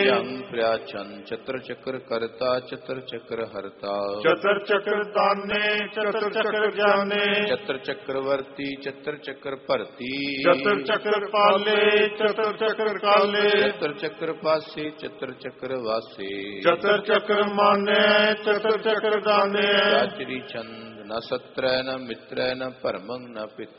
ਪ੍ਰਿਆਚਨ ਚਤੁਰ ਚਕਰ ਕਰਤਾ ਚਤੁਰ ਚਕਰ ਹਰਤਾ ਚਤੁਰ ਚਕਰ ਦਾਨੇ ਚਤੁਰ ਚਕਰ ਜਾਣੇ ਚਤੁਰ ਚੱਕਰਵਰਤੀ ਚਤੁਰ ਚੱਕਰ ਭਰਤੀ ਚਤੁਰ ਚਕਰ ਪਾਲੇ ਚਤੁਰ ਚਕਰ ਕਾਲੇ ਚਤੁਰ ਚੱਕਰ ਪਾਸੇ ਚਤੁਰ ਚੱਕਰ ਵਾਸੇ ਚਤੁਰ ਚਕਰ ਮਾਨੇ ਚਤੁਰ ਚਕਰ ਦਾਨੇ ਰਾਚਰੀ ਚੰਦ ਨ ਸਤਰੈ ਨ ਮਿਤਰੈ ਨ ਭਰਮੰ ਨ ਪਿਤ